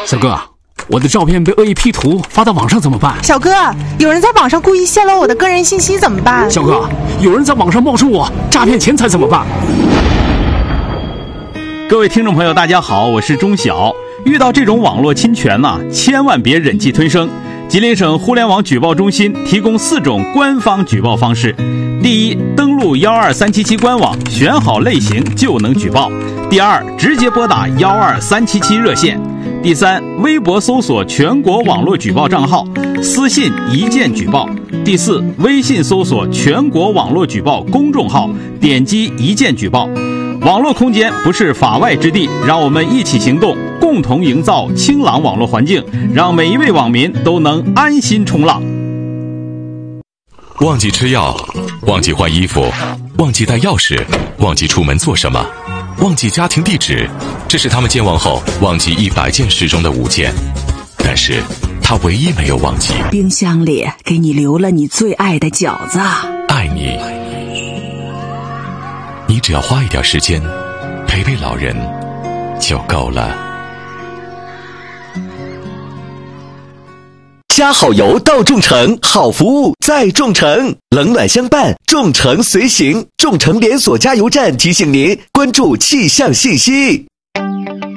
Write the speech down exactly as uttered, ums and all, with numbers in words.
小哥，我的照片被恶意 P 图发到网上怎么办？ 小哥，有人在网上故意泄露我的个人信息怎么办？ 小哥，有人在网上冒充我诈骗钱财怎么办？ 各位听众朋友大家好，我是钟晓。遇到这种网络侵权呢、啊，千万别忍气吞声。吉林省互联网举报中心提供四种官方举报方式：第一，登录一二三七七官网，选好类型就能举报；第二，直接拨打一二三七七热线；第三，微博搜索全国网络举报账号，私信一键举报；第四，微信搜索全国网络举报公众号，点击一键举报。网络空间不是法外之地，让我们一起行动，共同营造清朗网络环境，让每一位网民都能安心冲浪。 忘记吃药，忘记换衣服，忘记带钥匙，忘记出门做什么，忘记家庭地址，这是他们健忘后忘记一百件事中的五件，但是他唯一没有忘记， 冰箱里给你留了你最爱的饺子。 爱你。你只要花一点时间陪陪老人就够了。 加好油到众诚，好服务在众诚，冷暖相伴，众诚随行。众诚连锁加油站提醒您关注气象信息。